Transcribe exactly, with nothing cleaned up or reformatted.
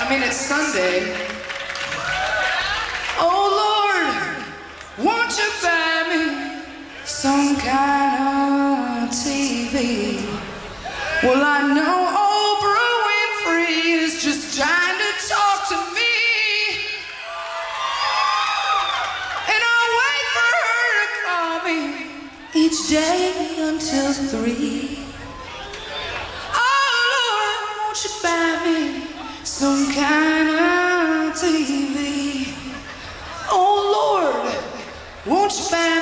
I mean, it's Sunday. Oh Lord, won't you buy me some kind of T V? Well, I know Oprah Winfrey is just trying to talk to me, and I'll wait for her to call me each day until three. Oh Lord, won't you buy me some kind of T V? Oh Lord, won't you buy